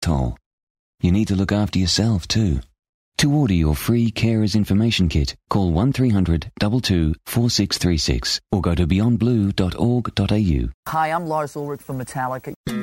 toll. You need to look after yourself too. To order your free Carers Information Kit, call 1300 22 4636 or go to beyondblue.org.au. Hi, I'm Lars Ulrich from Metallica.